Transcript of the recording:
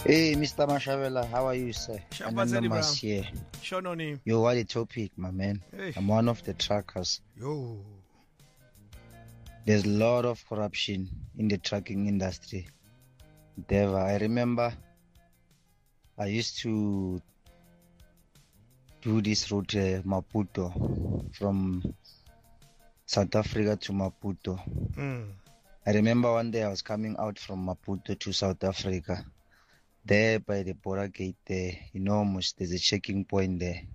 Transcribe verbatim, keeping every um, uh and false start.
Hey, Mister Mashavela, how are you, sir? Shabatsani, bro. Anonymous here. Shononi. Yo, what a topic, my man. Hey. I'm one of the truckers. Yo. There's a lot of corruption in the trucking industry. Deva, I remember I used to do this route, uh, Maputo, from South Africa to Maputo. Mm. I remember one day I was coming out from Maputo to South Africa. There by the border gate there, enormous, there's a checking point there.